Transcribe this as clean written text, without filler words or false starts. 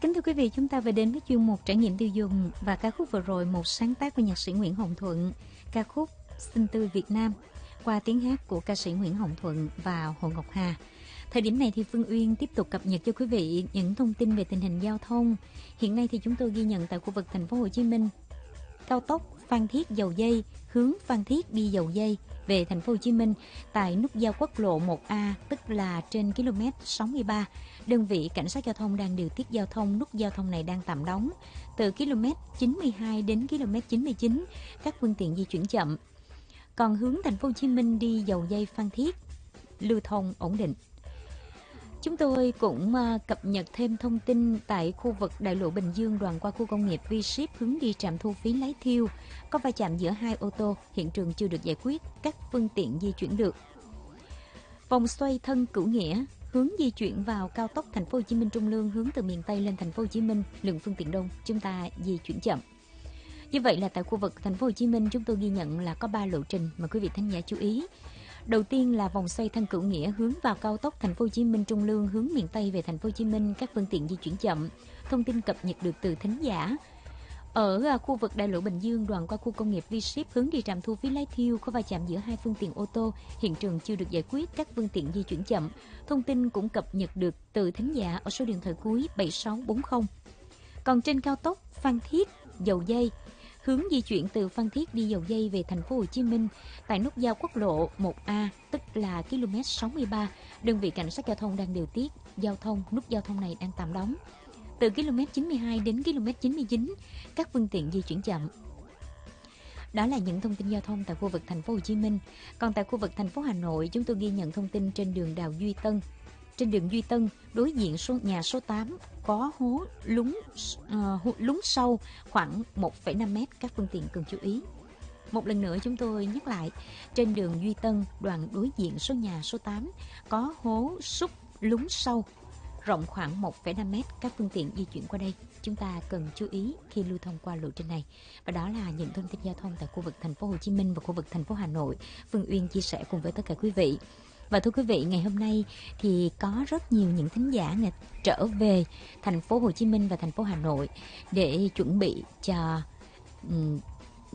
Kính thưa quý vị, chúng ta vừa đến với chuyên mục trải nghiệm tiêu dùng và ca khúc vừa rồi một sáng tác của nhạc sĩ Nguyễn Hồng Thuận, ca khúc Xinh Tươi Việt Nam qua tiếng hát của ca sĩ Nguyễn Hồng Thuận và Hồ Ngọc Hà. Thời điểm này thì Phương Uyên tiếp tục cập nhật cho quý vị những thông tin về tình hình giao thông. Hiện nay thì chúng tôi ghi nhận tại khu vực thành phố Hồ Chí Minh, cao tốc Phan Thiết Dầu Giây hướng Phan Thiết đi Dầu Giây về thành phố Hồ Chí Minh tại nút giao quốc lộ 1A, tức là trên km 63. Đơn vị cảnh sát giao thông đang điều tiết giao thông, nút giao thông này đang tạm đóng. Từ km 92 đến km 99, các phương tiện di chuyển chậm. Còn hướng thành phố Hồ Chí Minh đi Dầu Giây Phan Thiết lưu thông ổn định. Chúng tôi cũng cập nhật thêm thông tin tại khu vực đại lộ Bình Dương đoạn qua khu công nghiệp V-Ship hướng đi trạm thu phí Lái Thiêu. Có va chạm giữa hai ô tô, hiện trường chưa được giải quyết, các phương tiện di chuyển được. Vòng xoay thân Cửu Nghĩa hướng di chuyển vào cao tốc thành phố Hồ Chí Minh Trung Lương hướng từ miền Tây lên thành phố Hồ Chí Minh, lượng phương tiện đông, chúng ta di chuyển chậm. Như vậy là tại khu vực thành phố Hồ Chí Minh chúng tôi ghi nhận là có 3 lộ trình mà quý vị thính giả chú ý. Đầu tiên là vòng xoay thân Cửu Nghĩa hướng vào cao tốc thành phố Hồ Chí Minh Trung Lương hướng miền Tây về thành phố Hồ Chí Minh, các phương tiện di chuyển chậm. Thông tin cập nhật được từ thính giả. Ở khu vực đại lộ Bình Dương đoạn qua khu công nghiệp V-Ship hướng đi trạm thu phí Lái Thiêu có va chạm giữa hai phương tiện ô tô, hiện trường chưa được giải quyết, các phương tiện di chuyển chậm. Thông tin cũng cập nhật được từ thính giả ở số điện thoại cuối 7640. Còn trên cao tốc Phan Thiết Dầu Giây hướng di chuyển từ Phan Thiết đi Dầu Giây về thành phố Hồ Chí Minh tại nút giao quốc lộ 1A, tức là km 63, đơn vị cảnh sát giao thông đang điều tiết giao thông, nút giao thông này đang tạm đóng. Từ km 92 đến km 99, các phương tiện di chuyển chậm. Đó là những thông tin giao thông tại khu vực thành phố Hồ Chí Minh. Còn tại khu vực thành phố Hà Nội, chúng tôi ghi nhận thông tin trên đường Đào Duy Tân. Trên đường Duy Tân, đối diện nhà số 8 có hố lún sâu khoảng 1,5 mét, các phương tiện cần chú ý. Một lần nữa chúng tôi nhắc lại, trên đường Duy Tân, đoạn đối diện nhà số 8 có hố lún sâu rộng khoảng 1,5 mét, các phương tiện di chuyển qua đây chúng ta cần chú ý khi lưu thông qua lộ trình này. Và đó là những thông tin giao thông tại khu vực thành phố Hồ Chí Minh và khu vực thành phố Hà Nội, Phương Uyên chia sẻ cùng với tất cả quý vị. Và thưa quý vị, ngày hôm nay thì có rất nhiều những thính giả trở về thành phố Hồ Chí Minh và thành phố Hà Nội để chuẩn bị cho